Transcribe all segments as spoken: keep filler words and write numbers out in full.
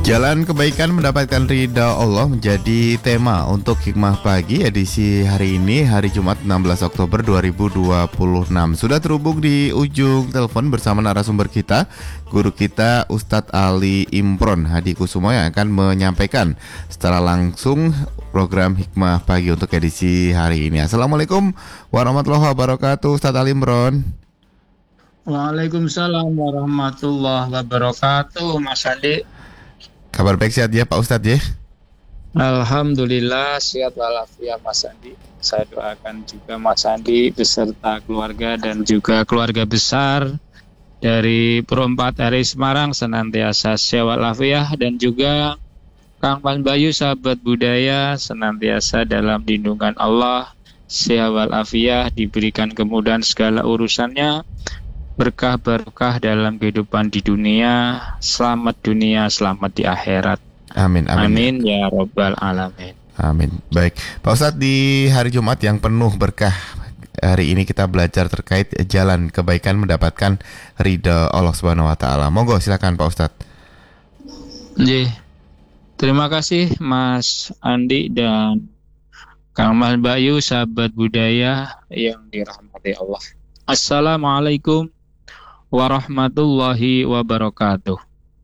Jalan kebaikan mendapatkan ridha Allah menjadi tema untuk Hikmah Pagi edisi hari ini, hari Jumat enam belas Oktober dua ribu dua puluh enam. Sudah terhubung di ujung telepon bersama narasumber kita, guru kita Ustadz Ali Imron Hadi Kusumo yang akan menyampaikan secara langsung program Hikmah Pagi untuk edisi hari ini. Assalamualaikum warahmatullahi wabarakatuh, Ustadz Ali Imron. Waalaikumsalam warahmatullahi wabarakatuh, Mas Andi. Kabar baik, sehat ya Pak Ustadz ya? Alhamdulillah sehat walafiat Mas Andi. Saya doakan juga Mas Andi beserta keluarga dan juga keluarga besar dari Pro empat R I Semarang senantiasa sehat walafiat, dan juga Kang Pan Bayu sahabat budaya senantiasa dalam lindungan Allah, sehat walafiat, diberikan kemudahan segala urusannya, berkah barokah dalam kehidupan di dunia, selamat dunia, selamat di akhirat. Amin, amin. Amin ya Rabbal Alamin. Amin. Baik, Pak Ustadz, di hari Jumat yang penuh berkah hari ini kita belajar terkait jalan kebaikan mendapatkan ridha Allah Subhanahu Wa Taala. Monggo silakan Pak Ustadz. Nggih. Terima kasih Mas Andi dan Kang Mas Bayu sahabat budaya yang dirahmati Allah. Assalamualaikum warahmatullahi wabarakatuh.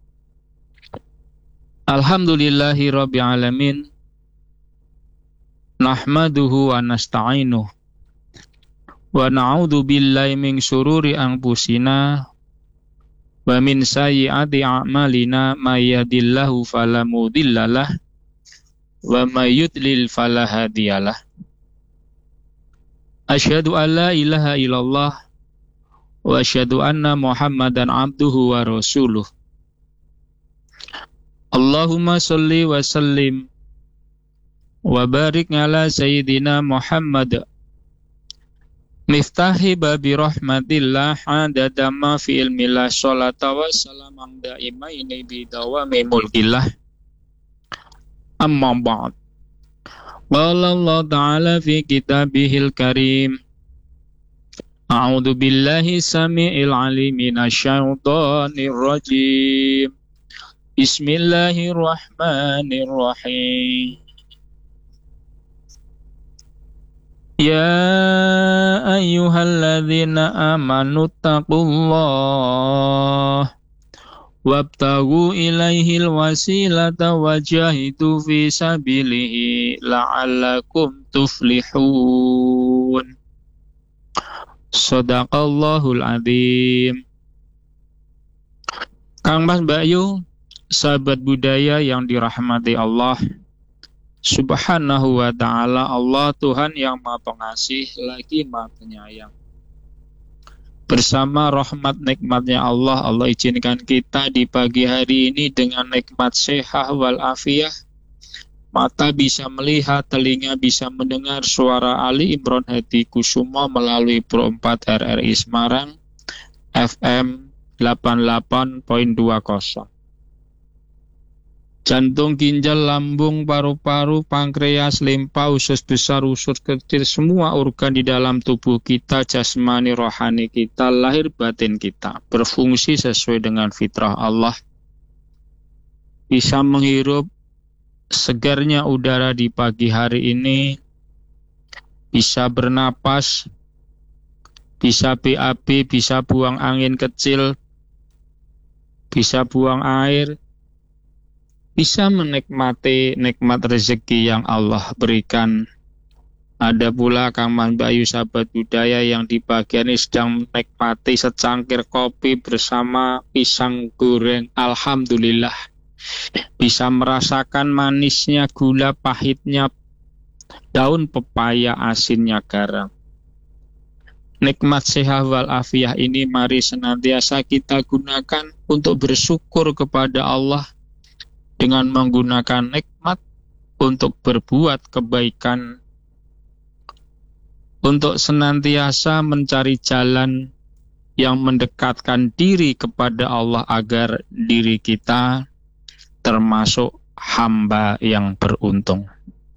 Alhamdulillahi rabbil alamin. Nahmaduhu wa nasta'inuh. Wa na'udzu billahi min syururi anfusina wa min sayyiati a'malina, may yahdihillahu fala mudhillalah wa may yudlil fala hadiyalah. Asyhadu an la ilaha illallah wa asyhadu anna Muhammadan abduhu wa rasuluh. Allahumma sholli wa sallim wa barik ala sayyidina Muhammad miftahi babi rahmatillah adada ma fi ilmillah, sholata wa salam daimaini bi dawami mulkillah. Amma ba'd. Qala Allah ta'ala fi kitabihil karim, a'udzu billahi samii'il 'aliim minasyaitonir rajiim. Bismillahirrahmanirrahim. Ya ayyuhalladzina amanu taqullaha wabtaghu ilaihil wasilata wajahidu fi sabilihi la'allakum tuflihun. Shadaqallahul adzim. Kang Mas Bayu, sahabat budaya yang dirahmati Allah Subhanahu wa ta'ala, Allah Tuhan yang Maha Pengasih lagi Maha Penyayang. Bersama rahmat nikmatnya Allah, Allah izinkan kita di pagi hari ini dengan nikmat sehat wal afiah. Mata bisa melihat, telinga bisa mendengar suara Ali Imron Hadi Kusumo melalui Pro empat R R I Semarang F M delapan puluh delapan koma dua nol. Jantung, ginjal, lambung, paru-paru, pankreas, limpa, usus besar, usus kecil, semua organ di dalam tubuh kita, jasmani, rohani kita, lahir batin kita, berfungsi sesuai dengan fitrah Allah. Bisa menghirup segarnya udara di pagi hari ini, bisa bernapas, bisa B A B, bisa buang angin kecil, bisa buang air, bisa menikmati nikmat rezeki yang Allah berikan. Ada pula Kang Mas Bayu sahabat budaya yang di bagian ini sedang menikmati secangkir kopi bersama pisang goreng. Alhamdulillah. Bisa merasakan manisnya gula, pahitnya daun pepaya, asinnya garam. Nikmat sehat wal afiah ini mari senantiasa kita gunakan untuk bersyukur kepada Allah dengan menggunakan nikmat untuk berbuat kebaikan, untuk senantiasa mencari jalan yang mendekatkan diri kepada Allah agar diri kita termasuk hamba yang beruntung.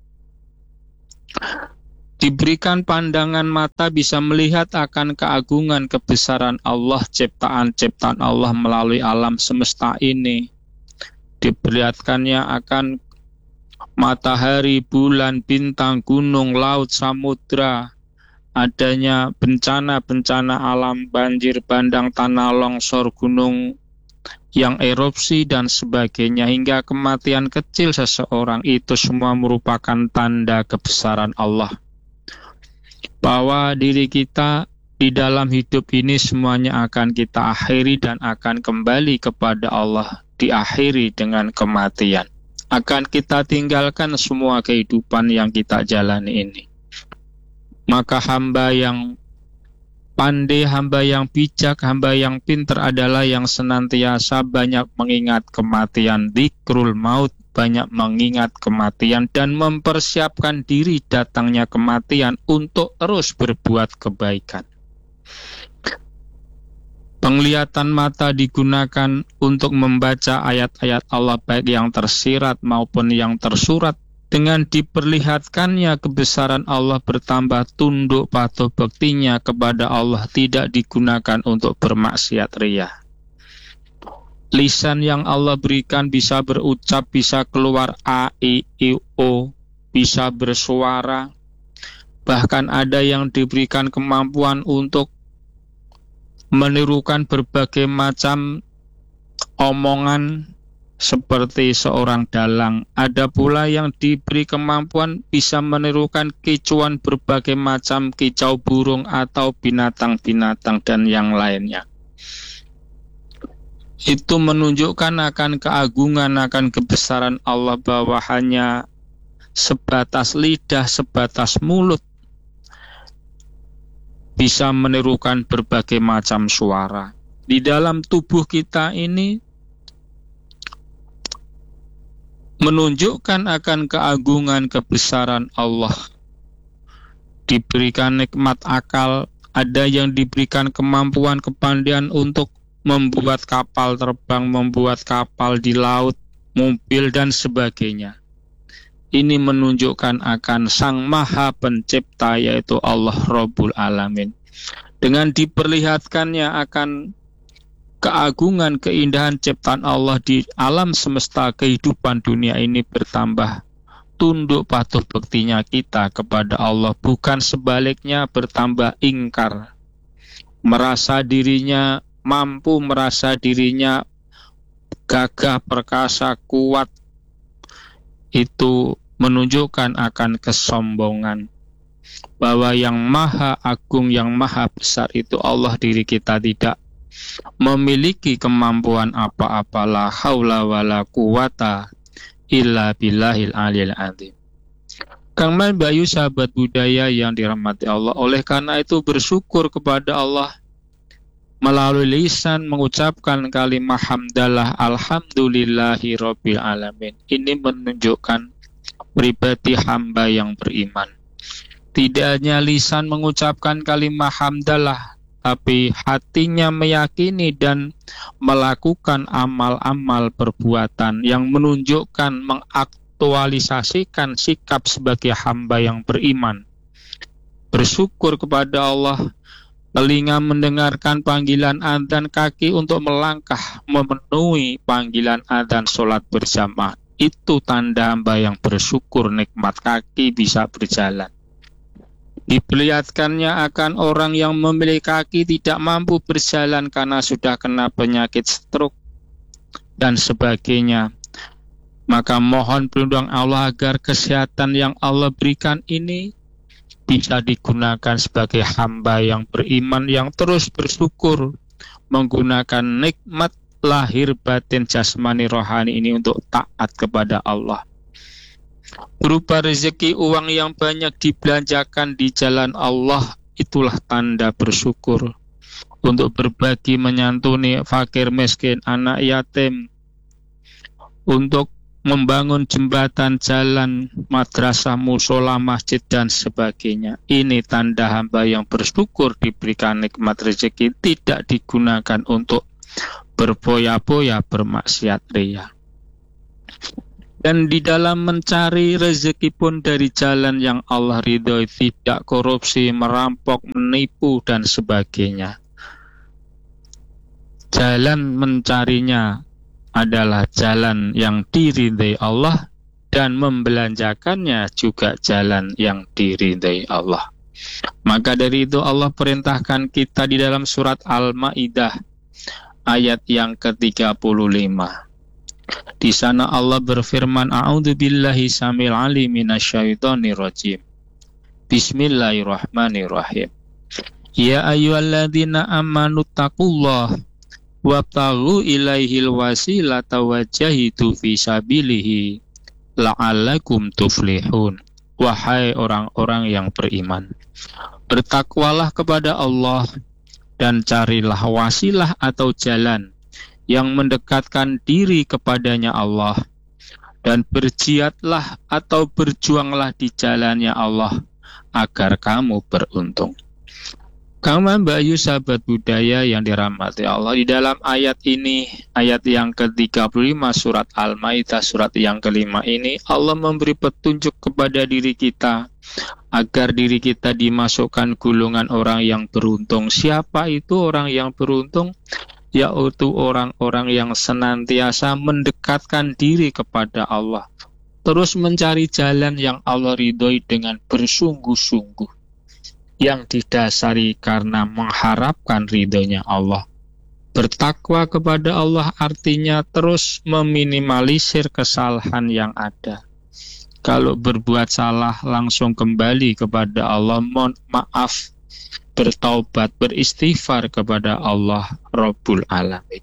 Diberikan pandangan mata bisa melihat akan keagungan kebesaran Allah, ciptaan-ciptaan Allah melalui alam semesta ini. diperlihatkannya akan matahari, bulan, bintang, gunung, laut, samudra, adanya bencana-bencana alam, banjir bandang, tanah longsor, gunung yang erupsi dan sebagainya, hingga kematian kecil seseorang, itu semua merupakan tanda kebesaran Allah. Bahwa diri kita di dalam hidup ini semuanya akan kita akhiri dan akan kembali kepada Allah, diakhiri dengan kematian. Akan kita tinggalkan semua kehidupan yang kita jalani ini. Maka hamba yang pandai, hamba yang bijak, hamba yang pintar adalah yang senantiasa banyak mengingat kematian, dzikrul maut, banyak mengingat kematian dan mempersiapkan diri datangnya kematian untuk terus berbuat kebaikan. Penglihatan mata digunakan untuk membaca ayat-ayat Allah baik yang tersirat maupun yang tersurat. Dengan diperlihatkannya kebesaran Allah bertambah tunduk patuh baktinya kepada Allah, tidak digunakan untuk bermaksiat riya. Lisan yang Allah berikan bisa berucap, bisa keluar a, i, i, o, bisa bersuara. Bahkan ada yang diberikan kemampuan untuk menirukan berbagai macam omongan seperti seorang dalang. Ada pula yang diberi kemampuan bisa menirukan kicauan berbagai macam kicau burung atau binatang-binatang dan yang lainnya. Itu menunjukkan akan keagungan, akan kebesaran Allah, bahwa hanya sebatas lidah, sebatas mulut bisa menirukan berbagai macam suara. Di dalam tubuh kita ini menunjukkan akan keagungan kebesaran Allah. Diberikan nikmat akal, ada yang diberikan kemampuan kepandaian untuk membuat kapal terbang, membuat kapal di laut, mobil dan sebagainya. Ini menunjukkan akan Sang Maha Pencipta, yaitu Allah Rabbul Alamin. Dengan diperlihatkannya akan keagungan, keindahan ciptaan Allah di alam semesta kehidupan dunia ini, bertambah tunduk patuh baktinya kita kepada Allah, bukan sebaliknya bertambah ingkar, merasa dirinya mampu, merasa dirinya gagah, perkasa, kuat. Itu menunjukkan akan kesombongan, bahwa yang maha agung, yang maha besar itu Allah, diri kita tidak memiliki kemampuan apa-apa. La haula wala quwata illa billahil aliyil azim. Kang Man Bayu, sahabat budaya yang dirahmati Allah, oleh karena itu bersyukur kepada Allah melalui lisan, mengucapkan kalimat hamdalah, alhamdulillahi rabbil alamin. Ini menunjukkan pribadi hamba yang beriman. Tidak hanya lisan mengucapkan kalimat hamdalah, tapi hatinya meyakini dan melakukan amal-amal perbuatan yang menunjukkan, mengaktualisasikan sikap sebagai hamba yang beriman. Bersyukur kepada Allah, telinga mendengarkan panggilan adzan, kaki untuk melangkah memenuhi panggilan adzan sholat berjamaah. Itu tanda hamba yang bersyukur, nikmat kaki bisa berjalan. Diperlihatkannya akan orang yang memiliki kaki tidak mampu berjalan karena sudah kena penyakit stroke dan sebagainya. Maka mohon perlindungan Allah agar kesehatan yang Allah berikan ini bisa digunakan sebagai hamba yang beriman, yang terus bersyukur, menggunakan nikmat lahir batin jasmani rohani ini untuk taat kepada Allah. Berupa rezeki uang yang banyak dibelanjakan di jalan Allah, itulah tanda bersyukur. Untuk berbagi, menyantuni fakir miskin, anak yatim, untuk membangun jembatan, jalan, madrasah, musola, masjid dan sebagainya. Ini tanda hamba yang bersyukur diberikan nikmat rezeki, tidak digunakan untuk berpoya-poya, bermaksiat riya. Dan di dalam mencari rezeki pun dari jalan yang Allah ridhoi, tidak korupsi, merampok, menipu dan sebagainya. Jalan mencarinya adalah jalan yang diridhai Allah, dan membelanjakannya juga jalan yang diridhai Allah. Maka dari itu Allah perintahkan kita di dalam surat Al-Maidah ayat yang ke tiga puluh lima. Di sana Allah berfirman, A'udzubillahi samil alim minasyaitonir rajim. Bismillahirrahmanirrahim. Ya ayyuhalladzina amanu taqullah wabtaghu ilaihil wasilata wajahidu fi sabilihi la'allakum tuflihun. Wahai orang-orang yang beriman, bertakwalah kepada Allah dan carilah wasilah atau jalan yang mendekatkan diri kepadanya Allah, dan berjihadlah atau berjuanglah di jalannya Allah agar kamu beruntung. Kamu Mbak Ayu, sahabat budaya yang dirahmati Allah, di dalam ayat ini, ayat yang ke tiga puluh lima surat Al-Maidah, surat yang kelima ini, Allah memberi petunjuk kepada diri kita agar diri kita dimasukkan golongan orang yang beruntung. Siapa itu orang yang beruntung? Yaitu orang-orang yang senantiasa mendekatkan diri kepada Allah, terus mencari jalan yang Allah ridhoi dengan bersungguh-sungguh, yang didasari karena mengharapkan ridhonya Allah. Bertakwa kepada Allah artinya terus meminimalisir kesalahan yang ada. Kalau berbuat salah, langsung kembali kepada Allah, mohon maaf, bertaubat, beristighfar kepada Allah Rabbul Alamin.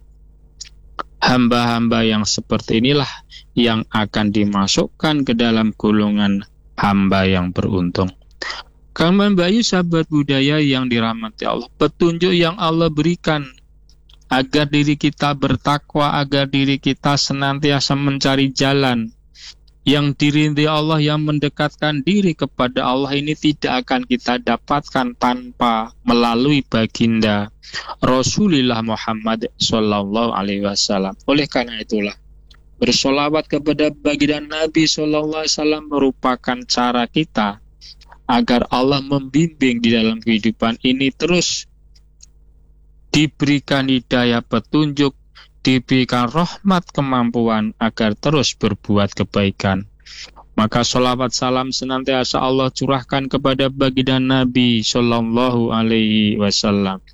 Hamba-hamba yang seperti inilah yang akan dimasukkan ke dalam golongan hamba yang beruntung. Kamu Mbak Ayu, sahabat budaya yang dirahmati Allah, petunjuk yang Allah berikan agar diri kita bertakwa, agar diri kita senantiasa mencari jalan yang diridhai Allah, yang mendekatkan diri kepada Allah, ini tidak akan kita dapatkan tanpa melalui baginda Rasulullah Muhammad Sallallahu Alaihi Wasallam. Oleh karena itulah, bersolawat kepada baginda Nabi Sallallahu Alaihi Wasallam merupakan cara kita agar Allah membimbing di dalam kehidupan ini, terus diberikan hidayah petunjuk, diberikan rahmat kemampuan agar terus berbuat kebaikan. Maka sholawat salam senantiasa Allah curahkan kepada baginda Nabi Sallallahu Alaihi Wasallam.